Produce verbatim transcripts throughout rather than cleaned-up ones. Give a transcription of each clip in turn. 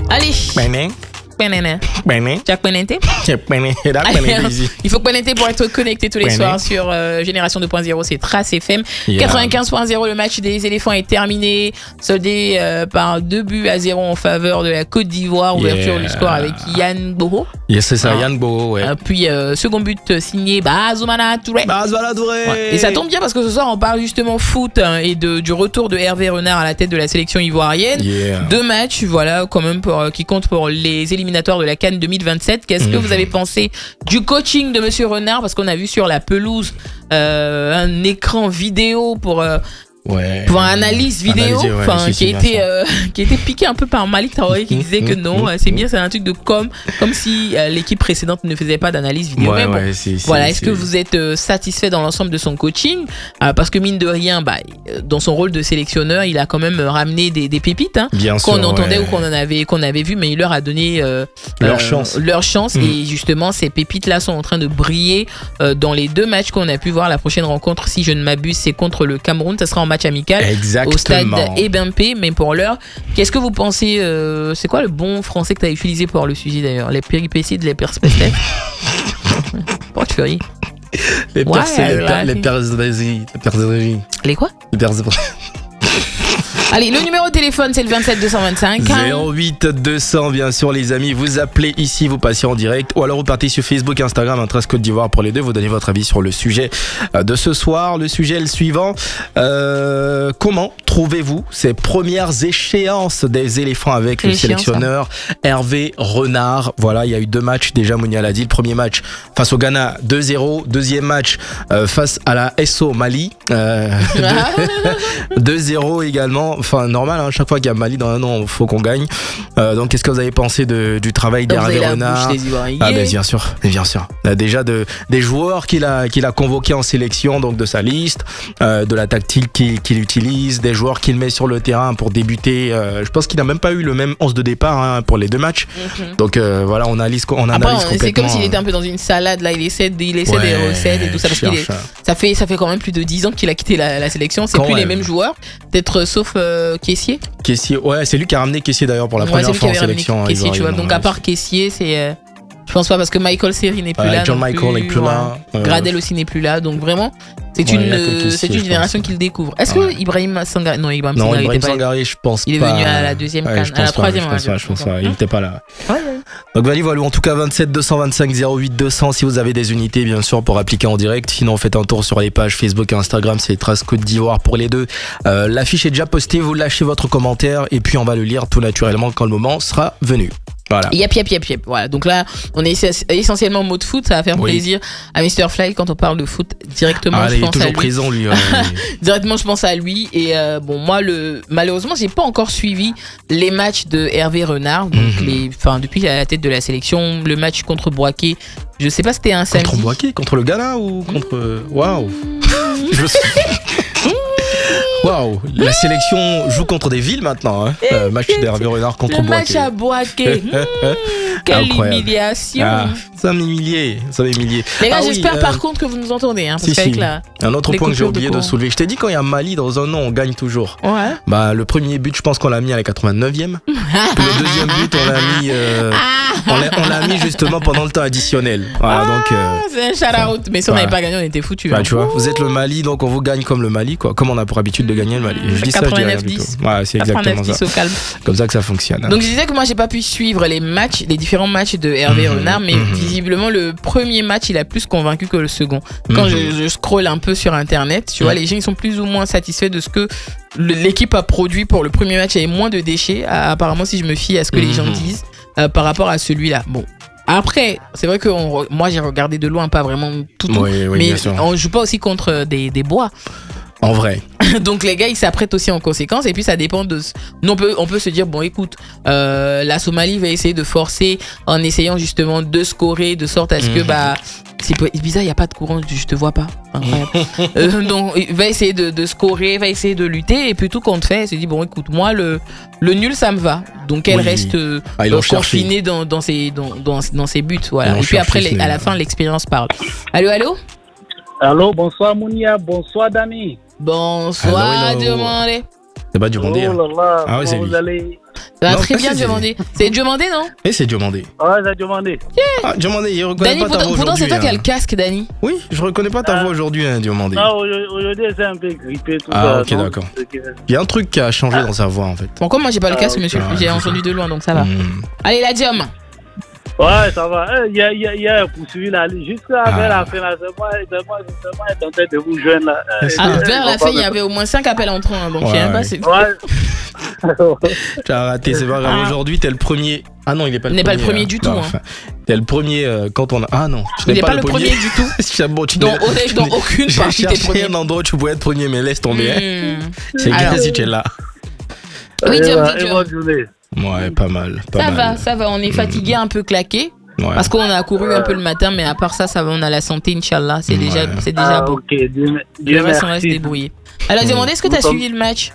Allez. Benin. Benin. Benin. Jack Benente. Benin. Il faut connecter pour être connecté tous les Benin. soirs sur euh, Génération deux point zéro, c'est Trace F M. Yeah. quatre-vingt-quinze point zéro, le match des éléphants est terminé, soldé euh, par deux buts à zéro en faveur de la Côte d'Ivoire. Ouverture Yeah. du score avec Yann Boho. Yes, c'est ça, Ah. Yann Boho, ouais. Euh, puis euh, second but signé Bazoumana Touré. Bah, voilà, Touré. Ouais. Et ça tombe bien parce que ce soir on parle justement foot hein, et de, du retour de Hervé Renard à la tête de la sélection ivoirienne. Yeah. Deux matchs, voilà, quand même pour, euh, qui comptent pour les éliminatoires de la CAN deux mille vingt-sept. Qu'est-ce que Mhm. vous avez pensé du coaching de Monsieur Renard? Parce qu'on a vu sur la pelouse euh, un écran vidéo pour euh, Ouais. pour une analyse vidéo, Analyser, ouais, enfin si, qui si, a bien été sûr. euh, qui a été piqué un peu par Malik Traoré qui disait que Mhm, non, mhm, euh, c'est mhm. bien, c'est un truc de com, comme si euh, l'équipe précédente ne faisait pas d'analyse vidéo. Ouais, Mais bon, ouais, c'est, c'est, voilà, est-ce c'est- que vous êtes euh, satisfait dans l'ensemble de son coaching? Euh, Parce que mine de rien, bah, euh, dans son rôle de sélectionneur, il a quand même euh, ramené des, des pépites hein, Bien sûr, qu'on entendait ouais. ou qu'on en avait qu'on avait vu, mais il leur a donné euh, Leur euh, chance. leur chance. Mm. Et justement, ces pépites là sont en train de briller euh, dans les deux matchs qu'on a pu voir. La prochaine rencontre, si je ne m'abuse, c'est contre le Cameroun. Ça sera en match amical Exactement. au stade Ebimpe. Mais pour l'heure, qu'est-ce que vous pensez euh, c'est quoi le bon français que tu as utilisé pour le sujet d'ailleurs? Les péripéties de les perspectives. Pourquoi tu fais rire? Les Ouais, percées, les ouais, per- ouais. les percéries, les percéries, Les quoi? les percéries. Allez, le numéro de téléphone, c'est le vingt-sept deux cent vingt-cinq. zéro huit deux cents, bien sûr, les amis. Vous appelez ici, vous passez en direct. Ou alors vous partez sur Facebook, Instagram, un Trace Côte d'Ivoire pour les deux. Vous donnez votre avis sur le sujet euh, de ce soir. Le sujet est le suivant. Euh, comment trouvez-vous ces premières échéances des éléphants avec le Échéance, sélectionneur Hervé Renard? Voilà, il y a eu deux matchs déjà, Mounia l'a dit. Le premier match face au Ghana, deux zéro. Deuxième match euh, face à la S O Mali, euh, deux zéro également. Enfin, normal, hein, chaque fois qu'il y a Mali dans un an, il faut qu'on gagne. Euh, donc, qu'est-ce que vous avez pensé de, du travail Donc, vous d'Hervé avez la Renard? bouche des Ivoiriens. Ah, mais bien sûr, mais bien sûr. Euh, Déjà de, des joueurs qu'il a, qu'il a convoqués en sélection, donc de sa liste, euh, de la tactique qu'il, qu'il utilise, des joueurs qu'il met sur le terrain pour débuter. Euh, je pense qu'il n'a même pas eu le même onze de départ hein, pour les deux matchs. Mhm. Donc euh, voilà, on analyse, on Après, analyse c'est complètement. comme s'il était un peu dans une salade là, il essaie, de- il essaie Ouais, des recettes et tout ça parce qu'il est, cherche. ça fait ça fait quand même plus de dix ans qu'il a quitté la, la sélection, c'est Quand plus les même. mêmes joueurs, peut-être euh, sauf euh, Caissier. Caissier, ouais, c'est lui qui a ramené Caissier d'ailleurs pour la Ouais, première c'est lui qui fois en avait ramené sélection. Caissier, tu vois. ivoirienne, Donc ouais. à part Caissier, c'est euh, je pense pas parce que Michael Seri n'est plus Ouais, là. John non Michael plus, n'est plus là. ouais. Euh, Gradel aussi n'est plus là, donc vraiment c'est Ouais, une il y a que euh, Caissier, c'est une je génération pense. qu'il découvre. Est-ce Ouais. que Ibrahim Sangare non Ibrahim Non, Sangare il Ibrahim était pas Sangaré, je pense il est pas. venu à la deuxième Ouais, CAN, je à la pense pas, troisième, je pense ouais, pas, je pense pas. Il n'était pas là. Ouais, ouais. Donc Vali, voilà, en tout cas vingt-sept deux cent vingt-cinq zéro huit deux cents si vous avez des unités bien sûr pour appliquer en direct. Sinon faites un tour sur les pages Facebook et Instagram, c'est Trace Côte d'Ivoire pour les deux. Euh, l'affiche est déjà postée, vous lâchez votre commentaire et puis on va le lire tout naturellement quand le moment sera venu. Voilà. Yep, yep, yep, yep. Voilà. Donc là, on est ess- essentiellement en mode foot. Ça va faire Oui. plaisir à mister Fly quand on parle de foot directement. Ah, je il est pense à toujours lui. présent lui. ouais. Directement, je pense à lui. Et euh, bon, moi, le malheureusement, j'ai pas encore suivi les matchs de Hervé Renard. Donc Mhm. les, enfin, depuis à la tête de la sélection, le match contre Boaké. Je sais pas, c'était un samedi. Contre Boaké, contre le Ghana ou contre. Waouh. Je me suis- Waouh, la sélection joue contre des villes maintenant. Hein. Euh, match d'Hervé Renard contre Le match Boaké. à Boaké. Mmh, quelle Incroyable. humiliation. Ah, ça m'humiliait, ça m'humiliait. Les gars, Ah oui, j'espère euh, par contre que vous nous entendez. Hein, parce si, qu'avec si. la. Un autre les point que j'ai coupures de oublié de, courant. soulever. Je t'ai dit quand il y a Mali dans un an, on gagne toujours. Ouais. Bah le premier but, je pense qu'on l'a mis à la quatre-vingt-neuvième. Puis le deuxième but, on l'a mis, euh, on l'a, on l'a mis justement pendant le temps additionnel. Voilà, donc. euh, Ah, c'est un shout-out. Mais si on Voilà. n'avait pas gagné, on était foutus. bah, hein. tu vois, vous êtes le Mali, donc on vous gagne comme le Mali, quoi. Comme on a pour habitude de gagner le Mali. Je dis ça, je dis rien quatre-vingt-neuf du tout. dix. Ouais, c'est exactement quatre-vingt-neuf dix ça. au calme. Comme ça que ça fonctionne. Donc je disais que moi j'ai pas pu suivre les matchs, les différents matchs de Hervé Mhm, Renard, mais mhm. visiblement le premier match il a plus convaincu que le second. Quand Mhm. je, je scrolle un peu sur internet, tu vois, Mhm. les gens ils sont plus ou moins satisfaits de ce que le- l'équipe a produit pour le premier match. Il y avait moins de déchets, à- apparemment si je me fie à ce que les gens Mhm. disent euh, par rapport à celui-là. Bon. Après, c'est vrai que on re- moi j'ai regardé de loin, pas vraiment tout, tout Oui, oui, mais bien sûr. on joue pas aussi contre des, des bois. En vrai. Donc les gars ils s'apprêtent aussi en conséquence et puis ça dépend de ce- nous on peut on peut se dire bon écoute euh, la Somalie va essayer de forcer en essayant justement de scorer de sorte à ce que Mhm. bah c'est pas- bizarre il y a pas de courant je te vois pas incroyable. Euh, donc il va essayer de, de scorer va essayer de lutter et puis tout compte fait il se dit bon écoute moi le le nul ça me va donc elle Oui. reste euh, Ah, ils l'ont euh, cherché. confinée dans dans ses dans dans, dans ses buts voilà Ils l'ont et puis cherché, après ce les- à la nul. fin l'expérience parle. Allô allô Allô, bonsoir Mounia, bonsoir Dani. bonsoir Allô, hello. demandez. C'est pas du Oh bandé. hein. là là, Ah ouais, c'est comment lui. vous allez? Ça va Non, très pas bien, si, Diomandé. C'est Diomandé, non? Et c'est Diomandé. Ouais, j'ai demandé. Ah, Diomandé, il reconnaît Dani, pas ta pourtant, voix pourtant, c'est aujourd'hui. toi qui as hein. le casque, Dani. Oui, je reconnais pas ta Ah. voix aujourd'hui, hein, Diomandé. Non, aujourd'hui, c'est un peu grippé, tout Ah, ça. ok, donc, d'accord. c'est que- Il y a un truc qui a changé dans sa voix en fait. Bon, comme moi, j'ai pas le Ah, casque, ok. monsieur, Ah, j'ai c'est entendu de loin, donc ça va. Hmm. Allez, la Diom. Ouais, ça va. Eh, Il y a, il y a, il y a poursuivi la ligne. Jusqu'à Ah. vers la fin, là, c'est moi, c'est moi, c'est moi, je tentais de vous joindre, là. Eh, Ah, Ah, eh, vers on la va fin, il y mettre- avait au moins cinq appels entrants, hein, donc je sais Ouais, même pas. ouais. c'est- Ouais. Tu as raté, c'est pas grave. Ah. Aujourd'hui, t'es le premier. Ah non, il est pas le Il n'est premier. pas le premier euh, du non, tout, hein. enfin, T'es le premier euh, quand on a. Ah non, tu Il n'es n'est pas le premier du tout. C'est bon, tu Dans, n'es- tu dans n'es- aucune J'ai partie t'es cherché premier. un endroit où tu pouvais être premier, mais laisse tomber. hein. Hmm. C'est Alors. bien si tu es là. Oui, Et Diom, voilà, dis et Diom. bonne journée. Ouais, pas mal. Pas Ça mal. va, ça va. On est fatigué, un peu claqué. Ouais. Parce qu'on a couru un peu le matin, mais à part ça, ça va. On a la santé, Inch'Allah. C'est déjà, Ouais. c'est déjà Ah, bon. ok, Dieu, Le Dieu reste, on va se merci. débrouiller. Alors, demandez, est-ce que tu as Nous sommes- suivi le match?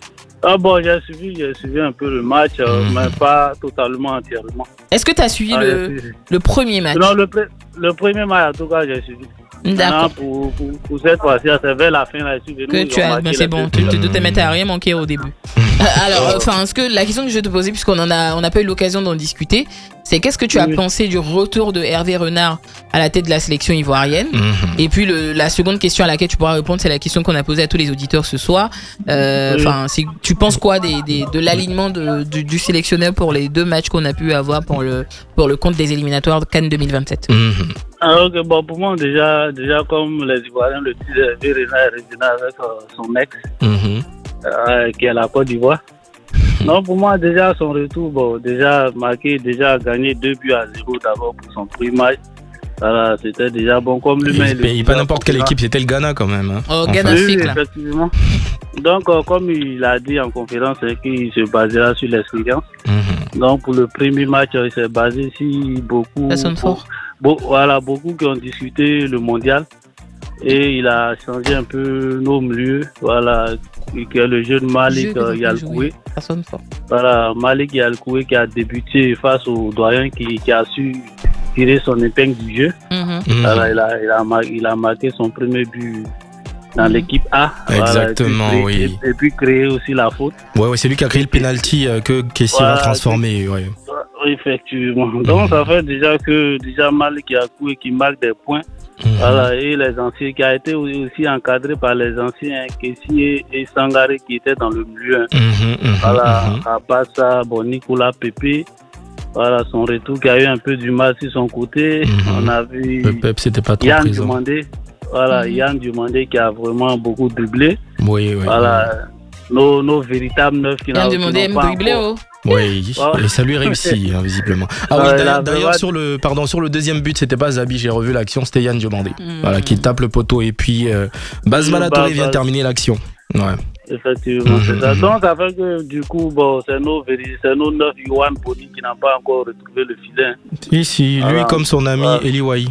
Ah bon, j'ai suivi, j'ai suivi un peu le match, euh, Mhm. mais pas totalement entièrement. Est-ce que tu as suivi Ah, le, j'ai suivi. le premier match? Non, le, pre- le premier match, en tout cas, j'ai suivi. D'accord. Maintenant, pour, pour, pour cette fois-ci, c'est vers la fin, là, je suis venu, Que ils tu ont as, marqué ben la c'est bon, tu deuxième. te doutais, mais t'as rien manqué au début. Euh, Alors, enfin, ce que la question que je vais te poser, puisqu'on en a, on n'a pas eu l'occasion d'en discuter, c'est qu'est-ce que tu as Oui. pensé du retour de Hervé Renard à la tête de la sélection ivoirienne? Mhm. Et puis le, la seconde question à laquelle tu pourras répondre, c'est la question qu'on a posée à tous les auditeurs ce soir. Euh, Oui. Enfin, c'est- tu penses quoi des, des- de l'alignement de- du, du sélectionneur pour les deux matchs qu'on a pu avoir pour le, pour le compte des éliminatoires de Cannes deux mille vingt-sept? Mhm. Alors que bon, pour moi, déjà, déjà comme les Ivoiriens le disent, Hervé Renard est revenu avec euh, son ex, Mhm. euh, qui est à la Côte d'Ivoire. Non, pour moi, déjà, son retour, bon, déjà marqué, déjà gagné deux buts à zéro d'abord pour son premier match. Voilà, c'était déjà bon. Comme Il lui-même. se paye pas n'importe quelle équipe, c'était le Ghana quand même. hein. Oh, Enfin. Ghana. Oui, oui, là. effectivement. Donc, euh, comme il a dit en conférence, c'est qu'il se basera sur l'expérience. Mhm. Donc, pour le premier match, euh, il s'est basé sur beaucoup. Ça sonne fort. Beau- voilà, beaucoup qui ont discuté le mondial. Et il a changé un peu nos milieux. Voilà, qui est le jeune Malik Jeu que euh, t'as Yalkoué. joué. Ça sonne fort. Voilà, Malik Yalkoué qui a débuté face au doyen qui, qui a su tirer son épingle du jeu. Mhm. Mhm. Voilà, il, a, il, a mar- il a marqué son premier but dans Mhm. l'équipe A. Exactement, Voilà, et puis, oui. Et, et puis créer aussi la faute. Ouais, ouais, c'est lui qui a créé le penalty euh, que Kessie Voilà, va transformer. Ouais. Effectivement. Donc, ça fait déjà que déjà Malik Yalkoué qui marque des points. Mhm. Voilà, et les anciens qui a été aussi encadré par les anciens Kessie et, et Sangaré qui étaient dans le milieu. Mhm, mhm, Voilà, mhm. à part ça, bon, Nicolas Pépé, voilà, son retour qui a eu un peu du mal sur son côté. Mhm. On a vu Le Pep, c'était pas trop Yann présent. Dumandé, voilà, Mhm. Yann Dumandé qui a vraiment beaucoup dribblé. Oui, oui. Voilà, nos, nos véritables neufs qui Bien n'ont demandé, qui n'ont M. pas Dribbler, encore- oh. Oui, Ouais. et ça lui réussit hein, visiblement. Ah oui, Ouais, d'ailleurs, la d'ailleurs, vraie- sur le pardon sur le deuxième but, c'était pas Zabi, j'ai revu l'action, c'était Yann Diomandé. Mhm. Voilà, qui tape le poteau et puis euh, Basma Le Latoré vient Bas- terminer l'action. Ouais. Effectivement, Mhm, c'est ça. mhm. Donc, ça fait que du coup, bon, c'est nos, véri- c'est nos neufs Yohan Boni qui n'ont pas encore retrouvé le filet. Ici, lui Voilà. comme son ami Voilà. Eli Wahi.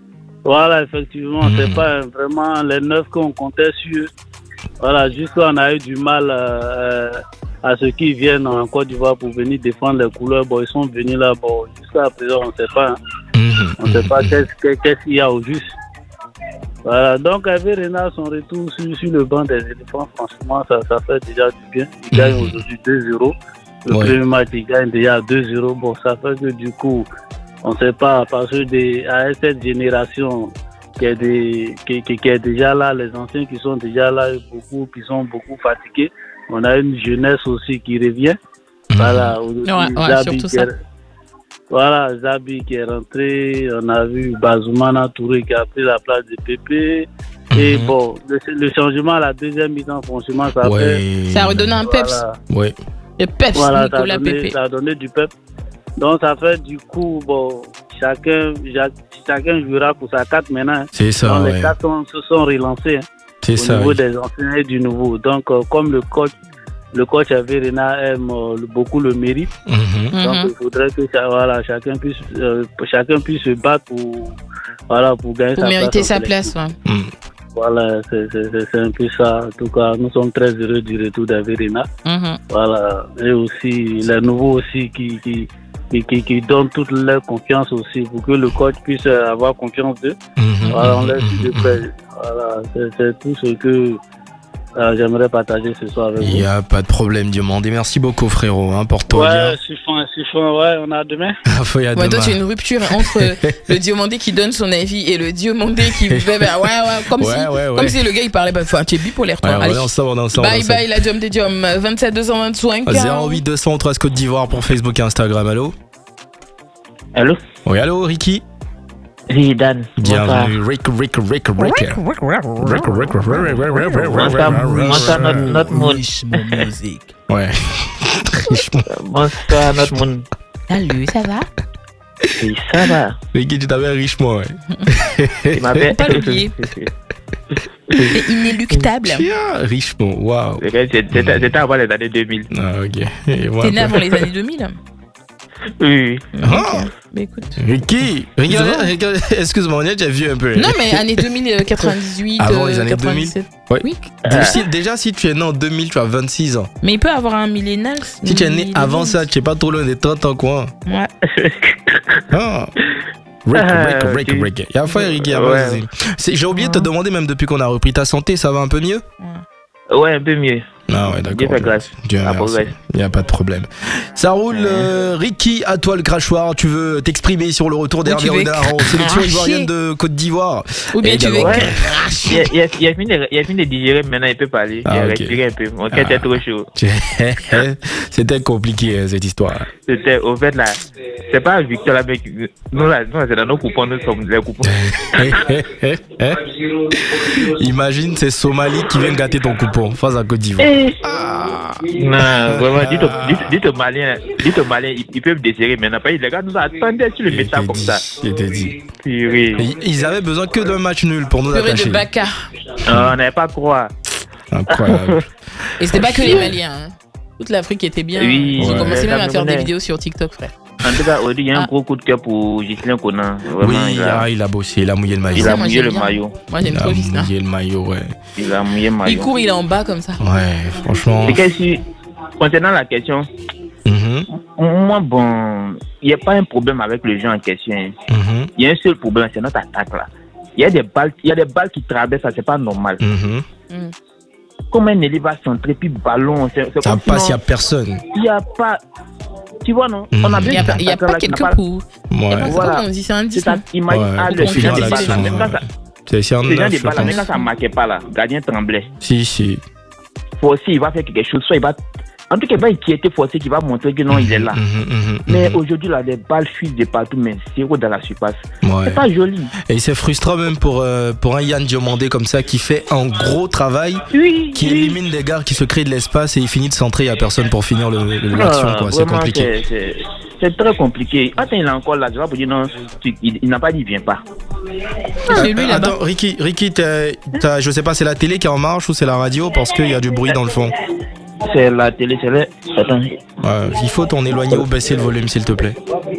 Voilà, effectivement, Mhm. c'est pas vraiment les neufs qu'on comptait sur. Voilà, jusqu'à on a eu du mal euh, à ceux qui viennent en Côte d'Ivoire pour venir défendre les couleurs. Bon, ils sont venus là, bon, jusqu'à présent, on ne sait pas. Hein. Mhm, On ne sait mhm, pas mhm. qu'est-ce qu'est- qu'est-ce qu'il y a au juste. Voilà, donc Hervé Renard, son retour sur, sur le banc des éléphants, franchement, ça, ça fait déjà du bien. Il gagne Mhm. aujourd'hui deux zéro. Le Ouais. premier match, il gagne déjà deux zéro. Bon, ça fait que du coup, on ne sait pas, parce que des, à cette génération qui est, des, qui, qui, qui est déjà là, les anciens qui sont déjà là, et beaucoup qui sont beaucoup fatigués. On a une jeunesse aussi qui revient. Voilà, aujourd'hui, Ouais, ouais, Zabi surtout qui ça. est- voilà, Zabi qui est rentré, on a vu Bazoumana Touré qui a pris la place de Pépé. Et Mhm. bon, le, le changement à la deuxième mi-temps, franchement, ça fait. Ouais. Ça a redonné un peps. Voilà, Ouais. Le peps, voilà, ça, a Nicolas donné, Pépé. ça a donné du pep. Donc ça fait du coup, bon, chacun, ja- chacun jouera pour sa carte maintenant. Hein. C'est ça, Donc, les ouais. cartes sont- se sont relancées hein, C'est au ça. niveau oui. des anciens et du nouveau. Donc euh, comme le coach, le coach Hervé Renard aime euh, le- beaucoup le mérite. Mhm. Donc Mhm. il faudrait que cha- voilà, chacun puisse euh, chacun puisse se battre pour voilà pour gagner Pour sa mériter place en sa place, sélection. ouais. Mhm. Voilà, c'est c'est- c'est- c'est un peu ça. En tout cas, nous sommes très heureux du retour d'Hervé Renard. Mhm. Voilà, et aussi les nouveaux aussi qui qui qui, qui, qui donnent toute leur confiance aussi pour que le coach puisse avoir confiance d'eux. Mhm. Voilà, on laisse Mhm. de près. Voilà, c'est c'est tout ce que euh, j'aimerais partager ce soir avec vous. Il n'y a pas de problème, Diomandé. Merci beaucoup, frérot, hein, pour ton lien. Ouais, c'est fin, c'est fin, ouais, on a demain. Faut y aller Ouais, toi, demain. tu as une rupture entre le Diomandé qui donne son avis et le Diomandé qui fait bah, ouais, ouais, comme, Ouais, si, ouais, ouais. comme si le gars il parlait. Bah, enfin, tu es bipolaire, toi. Ouais, Allez. on est ensemble, on est ensemble. Bye bye, la Diom des Diom. vingt-sept deux cent vingt-cinq. zéro huit deux cent treize Côte d'Ivoire pour Facebook et Instagram. Allô? Allô? Oui, allô, Ricky? Oui, Dan. Bienvenue, Rick, Rick, Rick, Rick. Rick, Rick, Rick, Rick, Bonsoir, notre, notre monde. musique. Ouais. Bonsoir, notre monde. Salut, ça va? Oui, ça va. Ricky, tu t'appelles richement, ouais. Tu m'appelles. Faut pas l'oublier. C'est inéluctable. Tiens, richement, waouh. C'était c'était avant les années deux mille. Ah, ok. Et moi, T'es né avant les années deux mille? Oui. Ah, Bah écoute. Ricky, regarde, regarde, excuse-moi, on est déjà vu un peu. Non, mais années deux mille quatre-vingt-dix-huit, Avant les années quatre-vingt-dix-sept. Ouais. Oui. Donc, si- déjà, si tu es né en deux mille, tu as vingt-six ans. Mais il peut avoir un millénal. Si tu es né avant ça, tu n'es pas trop loin des trente ans, quoi. Ouais. Ah. Rick, Rick, Ah, Rick, ok. Rick. Il y a pas Ricky, il y a Ouais. pas de souci. C'est- J'ai oublié de te demander, même depuis qu'on a repris ta santé, ça va un peu mieux? Ouais, un peu mieux. Ah ouais, Dieu d'accord. fait grâce. Dieu Ah, merci. progresse. Il n'y a pas de problème. Ça roule, euh, Ricky, à toi le crachoir. Tu veux t'exprimer sur le retour Ou d'Hervé tu veux Renard en sélection cracher. ivoirienne de Côte d'Ivoire. Ou bien Et tu veux également- Ouais. cracher. Il a, il, a, il, a fini de, il a fini de digérer, maintenant il peut parler. Ah, il a ok. respiré un peu. Mon cœur était trop chaud. C'était compliqué, hein, cette histoire. C'était, au fait, là, c'est pas Victor là, mais nous, là, nous, c'est dans nos coupons, nous sommes les coupons. Imagine, c'est Somalie qui vient gâter ton coupon face à Côte d'Ivoire. Non, vraiment, dites au, dites, dites au Malien, dites au Malien, ils, ils peuvent désirer maintenant. Pas, les gars nous attendaient sur le Il métal était comme dit, ça. il était dit. Purée. Et Ils avaient besoin que d'un match nul pour nous Purée de attacher. baka. Non, on n'avait pas croire. Incroyable. Et c'était pas que les Maliens. Hein. Toute l'Afrique était bien. Oui, J'ai ouais. commencé même à faire des Camerounais. vidéos sur TikTok, frère. En tout cas, aujourd'hui, il y a un Ah. gros coup de cœur pour Ghislain Conan. Vraiment, Oui, il, a, ah, il a bossé, il a mouillé le maillot. il Ça, a moi, mouillé j'aime le bien. maillot. Moi, j'aime Il trop a Gislain. mouillé le maillot, ouais. Il a mouillé le Il maillot. court, il est en bas comme ça. Ouais, franchement. C'est que si, concernant la question, Mhm, moi, bon, il n'y a pas un problème avec le jeu en question. hein. mhm, Il y a un seul problème, c'est notre attaque là. Il y a des balles, il y a des balles qui traversent, ça c'est pas normal. mhm. Mm. Comment un élève va centrer puis ballon, c'est c'est Ça comme passe, il n'y a sinon, personne. il y a pas. Tu vois non, Mhm. on a Il bien n'y a, des pas- il y a attaquants pas là qui quelques n'ont pas- coups. Il y a Ouais. pas Voilà. comment on dit, c'est un C'est dix. ça, imagine Ouais, ah, pour le finir finir gardien des l'action, balles, même ouais. quand ça, C'est c'est en les gens neuf, des je balles, là, même pense. quand ça marquait pas là, gardien tremblait. Si, si. Forcé, il va faire quelque chose, soit il va, en tout cas, il va inquiéter Forcé, qui va montrer que non, il est là. Mhm, mhm, Mais mhm. aujourd'hui, là, les balles fuient de partout, mais zéro dans la surface. Ouais. C'est pas joli. Et c'est frustrant même pour, euh, pour un Yann Diomandé comme ça qui fait un gros travail, Oui. qui oui. élimine des gars, qui se crée de l'espace et il finit de centrer, il n'y a personne pour finir le- le- l'action, Ah, quoi. C'est vraiment, compliqué. c'est- C'est c'est très compliqué. Attends, il est encore là, tu vas pour dire non, tu- il, il n'a pas dit viens pas. C'est lui Euh, là-bas. Attends, Ricky, Ricky t'as- t'as- je sais pas, c'est la télé qui est en marche ou c'est la radio parce qu'il y a du bruit dans le fond. C'est la télé, c'est là. Attends. Ouais, il faut t'en éloigner ou baisser le volume, s'il te plaît.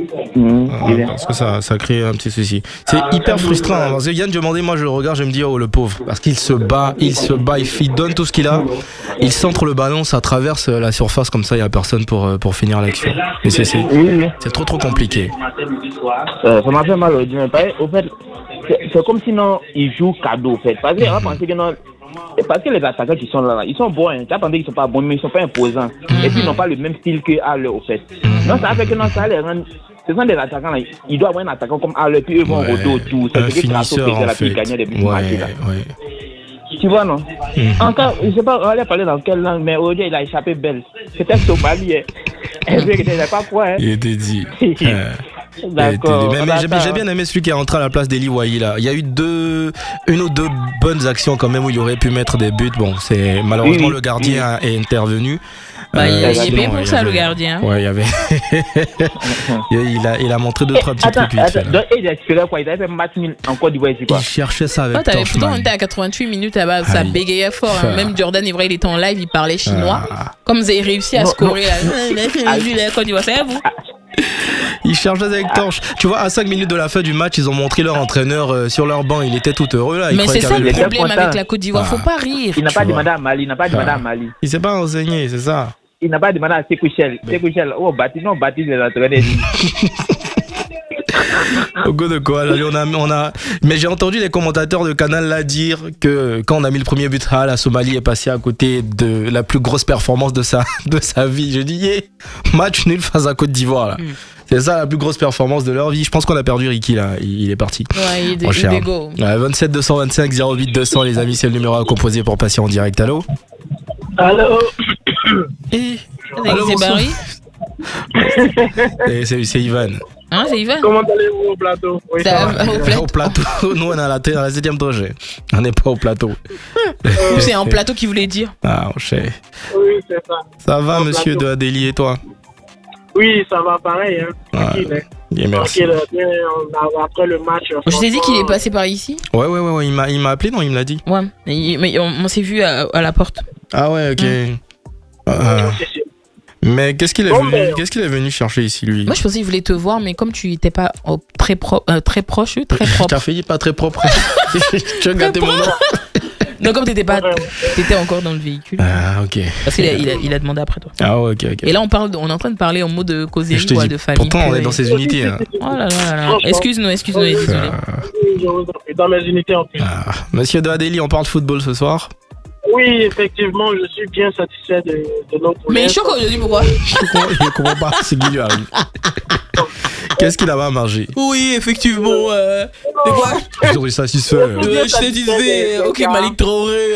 Mmh, Ah, il est- parce que ça, ça crée un petit souci. C'est hyper frustrant. hein, parce que Yann Diomandé, moi je le regarde, je me dis, oh le pauvre. Parce qu'il se bat, il se bat, il, il donne tout ce qu'il a. Il centre le ballon, ça traverse la surface comme ça, il n'y a personne pour, euh, pour finir l'action. Et c'est c'est- Oui, oui. c'est trop trop compliqué. Euh, ça m'a fait mal au dieu. mais pareil, Au fait, c'est c'est comme si non, ils jouent cadeau, au fait. Parce qu'on va penser que non. Parce que les attaquants qui sont là, là ils sont bons, hein. Tu vas penser qu'ils sont pas bons, mais ils sont pas imposants. Et puis ils n'ont pas le même style que Haller, au fait. Non, ça fait que non, ça les rend. Ce sont des attaquants là, ils doivent avoir un attaquant comme Haller, puis eux vont Ouais, rôder autour. un C'est ce que Trasso finisseur faisait en là, puis fait. il gagnait des buts Ouais, matchs là. ouais. Tu vois, non? Mhm. Encore, je sais pas, on allait parler dans quelle langue, mais aujourd'hui il a échappé belle. C'était Somalie, hein. Elle n'a pas quoi, hein. Il était dit. Euh, D'accord. Mais, mais j'ai j'ai bien aimé celui qui est rentré à la place d'Eli Wahi là. Il y a eu deux, une ou deux bonnes actions quand même où il aurait pu mettre des buts. Bon, c'est malheureusement Oui, oui, le gardien est intervenu. Bah, il Euh, est sinon, payé pour il y ça, le avait- gardien. Ouais, il y avait. il, a, il a montré deux trois petits Attends, trucs vite fait. attends, là. donc il espérait quoi? Il avait fait match nul en Côte d'Ivoire ici quoi. Il cherchait ça Oh, avec t'avais pourtant, on Torchman. était à quatre-vingt-huit minutes là-bas, ça Aïe. bégayait fort. hein. Ah. Même Jordan Ivray, il était en live, il parlait chinois. Ah. Comme vous avez réussi à Non, scorer là. Il a fait Ah. le jus, là, Côte d'Ivoire, c'est à vous. Il cherchait avec Torche. Tu vois, à cinq minutes de la fin du match, ils ont montré leur entraîneur euh, sur leur banc. Il était tout heureux là. Il Mais croyait c'est qu'il y ça avait le était problème content. avec la Côte d'Ivoire, faut Ah. pas rire. Il n'a Tu pas vois. demandé à Mali, il n'a pas demandé Ah. à Mali. Il s'est pas enseigné, c'est ça. Il n'a pas demandé à Sekouchel. Sekouchel, oh, Baptiste, non, Baptiste les entraîneurs. Au go de quoi? On a, on a... Mais j'ai entendu les commentateurs de Canal là dire que quand on a mis le premier but, ah, la Somalie est passée à côté de la plus grosse performance de sa, de sa vie. Je dis, yeah, match nul face à Côte d'Ivoire là. Mm. C'est ça la plus grosse performance de leur vie. Je pense qu'on a perdu Ricky là. Il, il est parti. Ouais, il est des go. Ouais, vingt-sept deux cent vingt-cinq zéro huit deux cents les amis, c'est le numéro à composer pour passer en direct. Allô? Allô? Et... Allô, c'est Barry? Et c'est, c'est Ivan. Hein, c'est Ivan? Comment allez-vous au plateau? Oui, ça va, au, plateau. Au plateau. Nous, on est à la, dans la septième projet. On n'est pas au plateau. Euh... C'est un plateau qui voulait dire. Ah, on sait. Oui, c'est ça. Ça va, au monsieur plateau. de Adélie, et toi? Oui, ça va pareil. Hein. Tranquille. Ouais. Bien, merci. Tranquille, bien, on a, après le match. Je t'ai dit qu'il est passé par ici? Ouais, ouais, ouais, ouais. Il, m'a, il m'a appelé, non? Il me l'a dit. Ouais, il, mais on, on s'est vu à, à la porte. Ah, ouais, ok. Mmh. Euh... Mais qu'est-ce qu'il est, bon, venu, ben... qu'est-ce qu'il est venu chercher ici, lui? Moi, je pensais qu'il voulait te voir, mais comme tu n'étais pas oh, très, pro- euh, très proche, très propre. T'as failli pas très propre. Tu as gâté mon nom. Non, comme t'étais pas, t'étais encore dans le véhicule. Ah, ok. Parce qu'il a, il a, il a demandé après toi. Ah, ok, ok. Et là, on parle, de, on est en train de parler en mot de causerie ou de famille. Pourtant, on est dans ces unités. Hein. Oh là là là. Excuse-nous, excuse-nous, désolé. Dans mes unités en plus. Ah. Monsieur de Adélie, on parle football ce soir? Oui, effectivement, je suis bien satisfait de, de nos poulets. Mais il choque aujourd'hui, pourquoi? Je ne comprends pas, c'est qui lui arrive. Qu'est-ce qu'il a pas mangé? Oui, effectivement. Euh, c'est quoi? Je suis satisfait. Euh, je suis satisfait. Ok, Malik Traoré.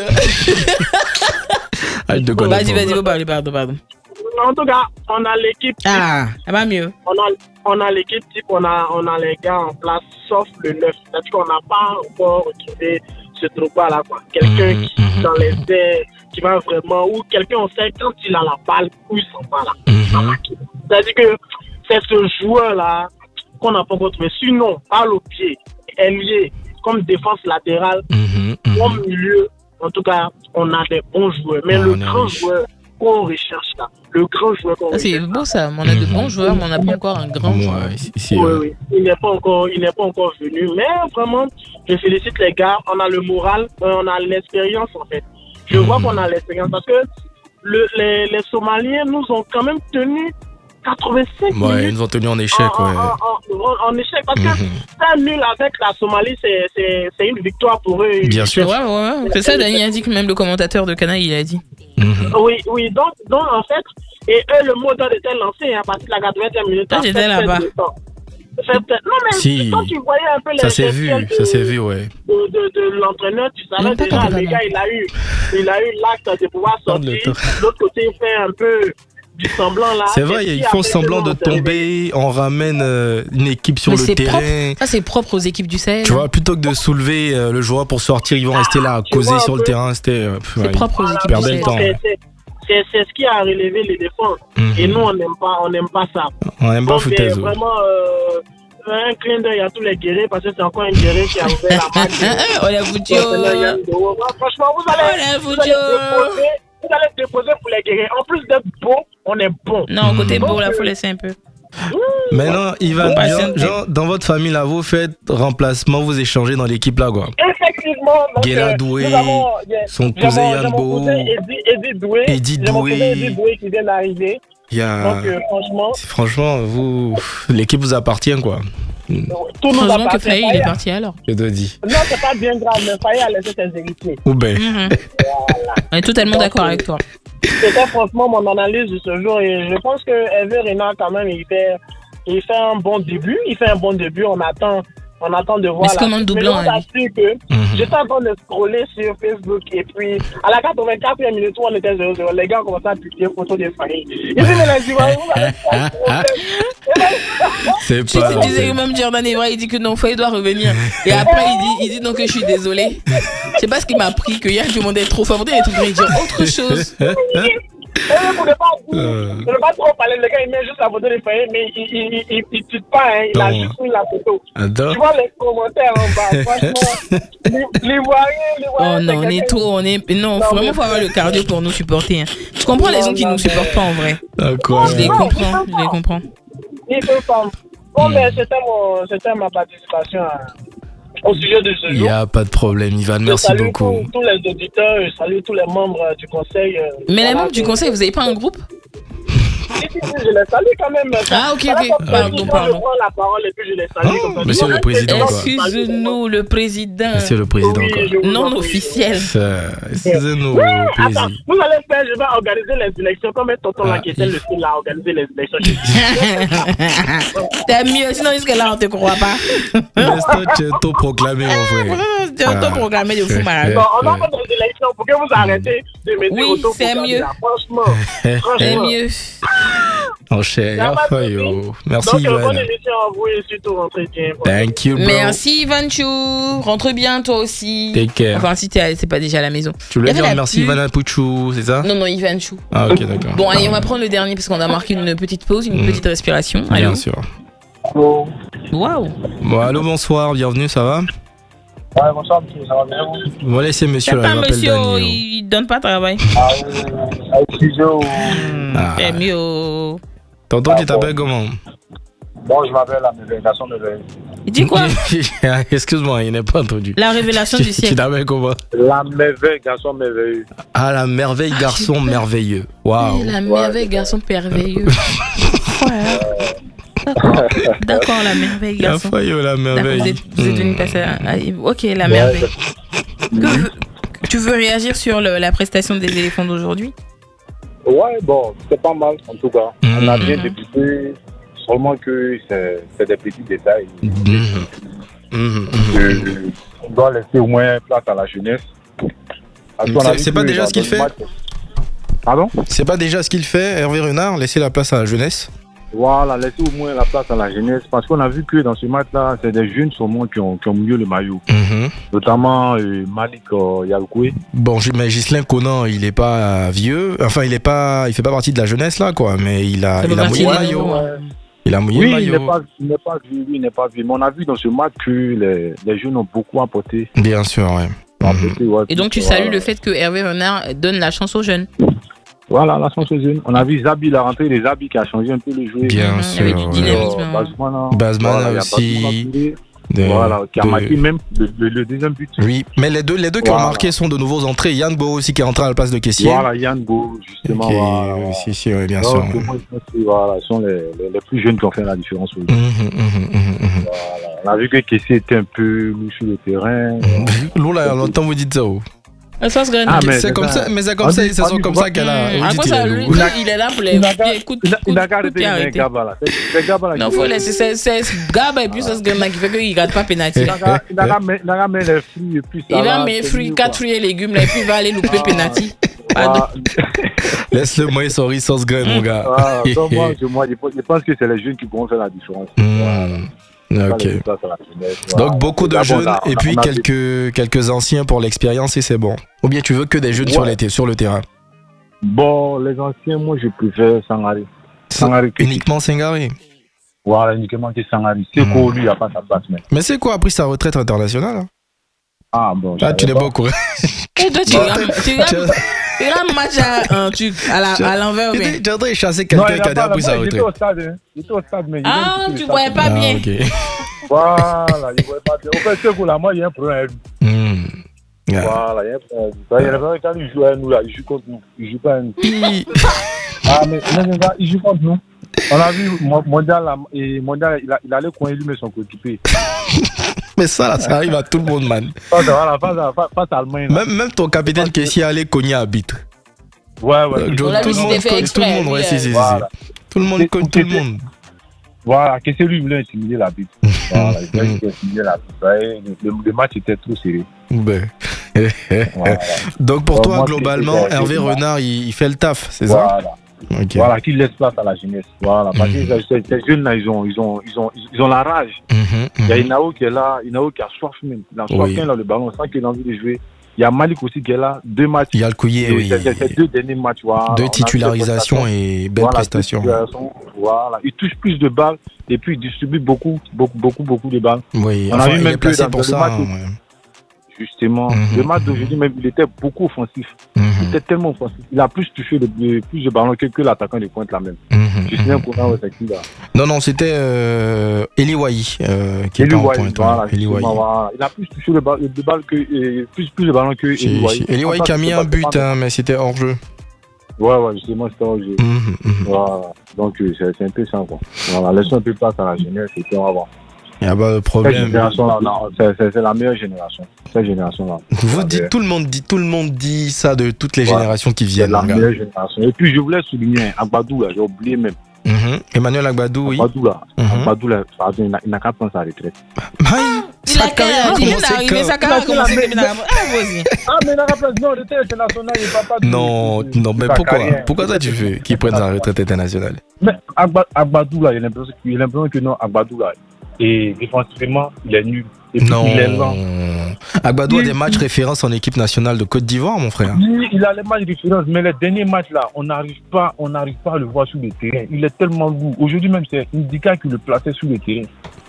Ah, je te connais vas-y, pas. vas-y, pardon, pardon, pardon. En tout cas, on a l'équipe. Ah, ça va mieux. On a, on a l'équipe type, on a, on a les gars en place, sauf le neuf. C'est-à-dire qu'on n'a pas encore retrouvé ce trou-là là, quoi. Quelqu'un mmh, qui mmh, dans les airs, qui va vraiment, ou quelqu'un, on sait quand il a la balle, où il s'en va là. Mmh. C'est-à-dire que c'est ce joueur-là qu'on n'a pas encore trouvé. Sinon, balle au pied, ailier, comme défense latérale, mmh, mmh. comme milieu, en tout cas, on a des bons joueurs. Mais oh, le grand riche. joueur qu'on recherche là, le grand joueur qu'on ah, recherche. C'est beau ça, on a de bons joueurs, mais on n'a pas encore un grand ouais, joueur. Ici, oui, ouais. oui. Il n'est pas encore, il n'est pas encore venu, mais vraiment, je félicite les gars. On a le moral, on a l'expérience en fait. Je mmh. vois qu'on a l'expérience parce que le, les, les Somaliens nous ont quand même tenu quatre-vingt-cinq minutes. Ouais, ils nous ont tenu en échec, en, ouais. En, en, en échec, parce mmh. que ça nul avec la Somalie, c'est, c'est, c'est une victoire pour eux. Bien sûr. Ouais, ouais, ouais. C'est ça, Dani a dit que même le commentateur de Canal, il a dit. Mmh. Oui, oui, donc, donc en fait, et eux, le mot d'ordre était lancé hein, parce que la quatre-vingtième minute. Ah, j'étais là-bas. Non, mais si. quand tu voyais un peu les ça s'est vu, de, ça s'est vu, ouais. De, de, de l'entraîneur, tu savais non, déjà, le gars, il a eu, il a eu l'acte de pouvoir sortir. De l'autre côté, il fait un peu du semblant là. C'est vrai, ils font semblant de tomber, on ramène euh, une équipe sur mais le c'est terrain. Propre. Ça, c'est propre aux équipes du Sahel. Tu vois, plutôt que de soulever euh, le joueur pour sortir, ils vont ah, rester là à causer sur le terrain. C'était. Euh, c'est ouais, propre aux équipes du Sahel. Le temps, c'est, c'est, c'est, c'est ce qui a relevé les défenses. Mm-hmm. Et nous, on n'aime pas, on n'aime pas ça. On n'aime pas foutaise. Vraiment. Euh, un clin d'œil à tous les guerriers parce que c'est encore un guerrier qui a ouvert la marque. Oh la Foudio. Franchement, vous allez, vous, allez déposer, vous allez déposer pour les guerriers. En plus d'être beau, on est bon. Non, côté beau, là, faut laisser un peu. Mais non, Ivan, genre, genre, dans votre famille, là, vous faites remplacement, vous échangez dans l'équipe, là, quoi. Effectivement. Guéla Doué, son cousin Yanbo, Edith Doué, Edith Doué. Edith Doué qui vient d'arriver. A... Donc, euh, franchement, franchement, vous, l'équipe vous appartient, quoi. Tout nous appartient. Que Faye, il est parti alors. Je te dis. Non, c'est pas bien grave, mais Faye a laissé ses héritiers. Ou ben. Mm-hmm. Voilà. On est totalement donc, d'accord avec toi. C'était franchement mon analyse de ce jour et je pense que Hervé Renard, quand même, il fait, il fait un bon début. Il fait un bon début. On attend. On attend de voir. Mais c'est comme un doublon. Mais on assure que mm-hmm. j'étais en train de scroller sur Facebook et puis à la quatre-vingt-quatrième minute où on était zéro zéro, les gars ont commencé à publier photos des familles. Ils disaient, mais les Ivoiriens, vous avez pas de problème. C'est pas. Tu disais que même Jordan Evra, il dit que non, Faye doit revenir. Et après, il dit, il dit donc que je suis désolé. Je sais pas ce qui m'a pris, que hier, tout le monde est trop fort. Il est train de dire autre chose. Et pour ne pas, euh... ne pas trop parler, le gars il met juste la photo des Faye, mais il il, il, il tue pas, hein, il non. a juste mis la photo. Adore. Tu vois les commentaires en bas, franchement, l'Ivoirien, l'Ivoirien. Oh non, on est trop, on est. Non, non vraiment, il faut avoir le cardio pour nous supporter. Hein. Je comprends non, les gens qui ne nous supportent pas en vrai. D'accord. Je les comprends, je les comprends. Il peut pas. Bon, mais c'était, mon, c'était ma participation à. Au sujet de ce jour. Il n'y a pas de problème, Ivan, merci salue beaucoup. Tous, tous les auditeurs, je salue tous les membres du conseil. Mais voilà, les membres du conseil, vous n'avez pas un groupe? Je les salue quand même. Ah, ok, ok. Pardon, pardon. Je prends la parole et puis je les salue. Oh, monsieur le président, quoi. Excuse-nous, le président. Monsieur le président, Oui, quoi. je vous Non en prie. officiel. Ça, Excusez-nous, Oui, attends, plaisir. vous allez faire, je vais organiser les élections comme un tonton là Ah, qui était le seul à organiser les élections. T'es mieux, sinon jusque-là, on te croit pas. Laisse-toi, tu es autoproclamé, mon frère. Tu es autoprogrammé de fou malade. Bon, on va faire des élections pour que vous arrêtez de me dire Oui, autoproclamé, c'est mieux. là. Franchement, C'est franchement. mieux. Mon cher, enfin, yo. Merci, Donc, euh, bonne Ivan. émission à vous et surtout rentrez bien. Thank you, bro. Merci, Ivanchou. Rentre bien, toi aussi. Take care. Enfin, si t'es c'est pas déjà à la maison. Tu voulais Il y avait dire la merci, pluie. Ivana Pouchou, c'est ça? Non, non, Ivanchou. Ah, ok, d'accord. Bon, allez, on va prendre le dernier parce qu'on a marqué une petite pause, une Mm. petite respiration. Allô. Bien sûr. Bon, Waouh. Bon, allô, bonsoir, bienvenue, ça va? ouais, bonsoir, monsieur, ça va bien vous? On va laisser monsieur C'est là, pas il m'appelle monsieur, Dani. il donne pas travail. Ah, oui, excusez-moi. Hmm, Ah. C'est mieux. Tonton, Ah, tu t'appelles comment? Bon, je m'appelle la médiation de l'œil. Il dit quoi? Excuse-moi, il n'est pas entendu. La révélation Tu du tu siècle. t'appelles comment? La merveille, garçon merveilleux. Ah, la merveille, garçon j'ai peur. merveilleux. Waouh. Eh, La merveille, garçon merveilleux. Ouais. D'accord. D'accord, la merveille, La garçon. faille, la D'accord, merveille. vous êtes, vous êtes venu Hmm. passer à... à- Ok, la merveille. Que veux- tu veux réagir sur le- la prestation des éléphants d'aujourd'hui? Ouais, bon, c'est pas mal en tout cas. On a Mhm. bien débuté, seulement que c'est c'est des petits détails. Mhm. Mhm. Euh, on doit laisser au moins place à la jeunesse. Parce qu'on a C'est- vu c'est pas que déjà dans ce qu'il le fait match- Pardon? C'est pas déjà ce qu'il fait, Hervé Renard, laisser la place à la jeunesse? Voilà, laisser au moins la place à la jeunesse. Parce qu'on a vu que dans ce match-là, c'est des jeunes seulement qui ont, qui ont mieux le maillot. Mhm. Notamment euh, Malik euh, Yaoukoué. Bon, j- mais Ghislain Conan, il est pas vieux. Enfin, il est pas, il fait pas partie de la jeunesse là, quoi. Mais il a, Ça fait il a partie mouillé le des maillot. nouveaux, Ouais. Il a mouillé Oui, le il maillot. n'est pas, il n'est pas vu, lui, il n'est pas vu. Mais on a vu dans ce match que les, les jeunes ont beaucoup apporté. Bien sûr, ouais. Mhm. apporté, ouais, Et donc, tu voilà. salues le fait que Hervé Renard donne la chance aux jeunes. Voilà, la chance aux jeunes. On a vu Zabi, la rentrée des Zabi qui a changé un peu le jeu. Bien Mhm, sûr. avec du ouais. dynamisme. Euh, Bazmana. Bazmana Voilà, il y a aussi. Bazmana Touré, De- Voilà, qui a de- marqué même le, le- le deuxième but. Oui, mais les deux, les deux qui ont Voilà. marqué sont de nouveaux entrées. Yann Bo aussi qui est rentré à la place de Kessier. Voilà, Yann Go, justement. Qui est- Voilà, oui, voilà. si, si, oui, bien Donc, sûr. moi, je pense que, voilà, ce sont les, les, les plus jeunes qui ont fait la différence. Mhm, mhm, mhm, mhm. On a vu que Kessier était un peu loup sur le terrain. Lola, il y a longtemps vous dites ça. Oh. Ça se gagne. Ah, mais C'est c'est comme ça. ça, mais c'est comme On ça, dit- c'est on sont dit- comme ça qu'elle a. Mmh. vous À dites, cause il est ça, lourd. lui, Il a- il est là pour les. Il n'a qu'à Écoute, il a- il n'a qu'à écoute, arrêter de arrêtez. mettre Gaba là. C'est c'est Gaba là. Non, qui- faut laisser. C'est c'est ce gars, et puis ça se gagne qui fait qu'il ne rate pas pénalty. Il n'a qu'à- il n'a qu'à mettre- il n'a qu'à mettre les fruits et puis ça Il va va, mettre c'est fruits, mieux, quatre quoi. fruits et légumes, là, et puis il va aller louper Ah. pénalty. Pardon. Voilà. Laisse-le moi son riz sauce graine, mon gars. Voilà. Donc, moi, je, moi, je pense- je pense que c'est les jeunes qui pourront faire la différence. Voilà. Mmh. Pas Ok. les résultats sur la jeunesse, voilà. Donc beaucoup de D'abord, jeunes on a- et on a- puis on a- quelques, quelques anciens pour l'expérience et c'est bon. Ou bien tu veux que des jeunes sur, Ouais. les, sur le terrain. Bon, les anciens, moi, je préfère Sangari. Sangari, que- Uniquement Senghari. Voilà, uniquement que Sangari. C'est Mhm. quoi, lui, il n'a pas sa place, mais. Mais c'est quoi, a pris sa retraite internationale hein? Ah, bon. je Ah, tu savais n'es pas au courant. Et toi, tu Bon, regardes tu regardes- tu regardes le match à, un truc, à la- à l'envers. mais- Tu es en train de chasser Non, quelqu'un il qui a a pas- pris sa moi, j'étais retraite. au stade, hein. J'étais au stade, mais. Ah, j'ai même tu quitté le voyais stade. pas bien. Ah, ok. Voilà, je voyais pas bien. Au fait, ce coup-là, moi, il y a un problème avec lui. Hmm. Ah. Voilà, il y a un problème avec lui. Il y a un problème quand il joue à nous, là, il joue contre nous. Il joue pas à nous. Hi. Ah, mais, mais, mais, il joue contre nous. On a vu Mo- Mondial, là, et Mondial, il, a, il allait coin lui, mais son coéquipier. Mais ça, là, ça arrive à tout le monde, man. Face à, voilà, face à, face- face à Allemagne. là. Même, même ton capitaine Kessie allait cogner à bite. Ouais, ouais. Euh, il- tout On l'a le vu, monde c'était fait cogne, tout exprès, le monde, lui, ouais, si, euh, si, si, si. Voilà. Tout le monde C'est- cogne tout le c'est- monde. Voilà, que c'est lui qui voulait intimider la bite. Voilà, il voulait intimider la bite. Ouais, Le, le- le match était trop serré. Ben. Voilà. Donc pour Bon, toi, moi, globalement, c'est- c'est- Hervé c'est- Renard, il, il fait le taf, c'est ça? Voilà. Ok. Voilà, qui laisse place à la jeunesse. Voilà, parce Mhm. que ces, ces jeunes-là, ils ont, ils, ont, ils, ont, ils ont la rage. Mhm, Il y a mhm. Inao qui est là, Inao qui a soif même. Il a soif Oui. quand il a le ballon, sans qu'il ait envie de jouer. Il y a Malik aussi qui est là, deux matchs. Il y a le couillé, Et oui. c'est- c'est- c'est deux derniers matchs. Voilà. Deux On a vu les titularisations prestations. et belles Voilà, prestations. deux titularisations. Voilà, il touche plus de balles et puis il distribue beaucoup, beaucoup, beaucoup, beaucoup de balles. Oui, On a enfin, vu il même est placé que dans pour le ça. match où- hein, Justement, Mhm, le match mhm. d'aujourd'hui même, il était beaucoup offensif. ouais. Il Mhm, était tellement offensif. Il a plus touché le, le- plus de ballons que, que l'attaquant de pointe là même. mhm, Je sais mhm. qu'on a ouais, c'est qui là. Non, non, c'était euh, Eli Wahi euh, qui Eli était en Wahi, pointe. voilà, ouais, Eli justement, Wahi. voilà. Il a plus touché le, ba- le ballon que, et plus, plus de ballons que Si, Eli si. Wahi. Eli Wahi qui a mis un but, hein, mais c'était hors jeu. Ouais, ouais, justement, c'était au jeu. Mhm, mhm. Voilà. Donc, euh, c'est c'est un peu ça, quoi. Voilà, laissons un peu place à la jeunesse et puis on va voir. Il n'y a pas de Cette problème. génération-là, non, c'est- c'est c'est la meilleure génération. Cette génération-là. Vous La dites, meilleure. tout le monde dit, tout le monde dit ça de toutes les Ouais. générations qui C'est viennent. la mon gars. meilleure génération. Et puis, je voulais souligner Agbadou, là, j'ai oublié même. Mhm. Emmanuel Agbadou, oui. Agbadou, là, Mhm. Agbadou, là, pardon, il n'a- il n'a qu'à prendre sa retraite. Aïe, Il a sa carrière a il vient commencé d'arriver, quand sa carrière a Il a commencé fait depuis la- la- Ah, vas-y. Ah, mais il n'a qu'à prendre, non, retraite internationale, il ne parle pas de. Non, de- non, de mais sa pourquoi carrière. Pourquoi toi tu veux qu'il prenne sa retraite internationale? Mais Agba- Agbadou, là, il a l'impression il a l'impression que non, Agbadou, là, et défensivement, il est nul. Et puis, Non. il est lent. Agbadou a Oui, des matchs références en équipe nationale de Côte d'Ivoire, mon frère. Lui, il a les matchs de référence, mais les derniers matchs là, on n'arrive pas, on n'arrive pas à le voir sur le terrain. Il est tellement lourd. Aujourd'hui même, c'est Indica qui le plaçait sur le terrain.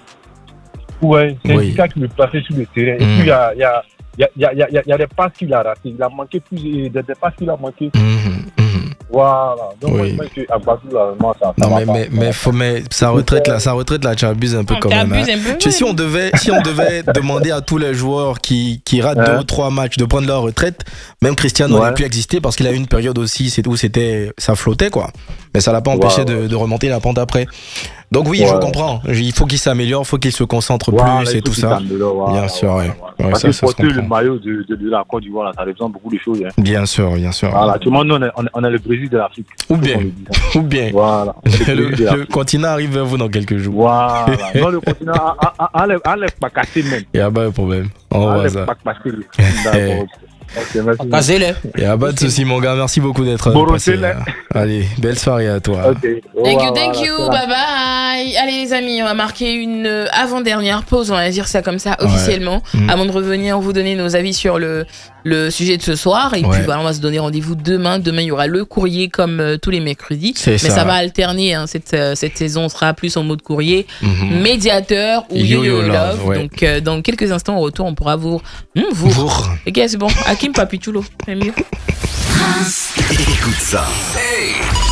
Ouais, c'est Oui. Indica qui le plaçait sur le terrain. Et Mm. puis il y a, il y a, il y a, il y a, il y a, il y a des passes qu'il a ratées. Il a manqué plus, des, des passes qu'il a manqué. Mhm, mhm. Voilà. Donc Oui. moi, je pense que Agbadou là, moi ça. ça Non va mais pas. mais mais faut mais sa retraite là, sa retraite là, tu abuses un peu On quand même. t'abuse hein. un peu. Tu sais, si on devait si on devait demander à tous les joueurs qui qui ratent Ouais. deux ou trois matchs de prendre leur retraite, même Cristiano Ouais. aurait pu exister parce qu'il a eu une période aussi c'est où c'était ça flottait quoi. Mais ça l'a pas empêché Ouais, de, de remonter la pente après. Donc oui, Ouais. je comprends. Il faut qu'il s'améliore, il faut qu'il se concentre Voilà, plus il et faut tout qu'il ça. s'améliore, voilà, Bien sûr, voilà, ouais. voilà. Ouais, Parce ça, que ça se porter le comprend. maillot de, de, de la Côte d'Ivoire, là, ça représente beaucoup de choses. Hein. Bien sûr, bien sûr. Voilà, tout le monde, nous, on est, on est, on est le Brésil de l'Afrique. Ou On bien, le dit, hein. ou bien. Voilà. on est le Le, Brésil de le l'Afrique. continent arrive vers vous dans quelques jours. Voilà. Non, le continent, ah, ah, ah, enlève, enlève pas casser même. Il n'y a pas de problème. On voit Enlève ça. pas casser. D'accord. Ok, merci. Casez-le. Il n'y a pas de souci, mon gars. Merci beaucoup d'être Bon, passé. c'est là. Allez, belle soirée à toi. Ok. Thank you, Voilà, thank you, voilà, bye bye. Allez les amis, on va marquer une euh, avant-dernière pause, on va dire ça comme ça officiellement, Mm. avant de revenir, vous donner nos avis sur le le sujet de ce soir. Et Ouais. puis voilà, on va se donner rendez-vous demain. Demain, il y aura le courrier comme euh, tous les mercredis. C'est Mais ça. ça va alterner. Hein, cette euh, cette saison, on sera plus en mode courrier, Mhm. médiateur ou Yo-yo yo-yo love, love. ouais. Donc euh, dans quelques instants au retour, on pourra vous Hmm, vous. Bourre. Ok, c'est bon. Hakim Papichulo, c'est mieux. Écoute ça. Hey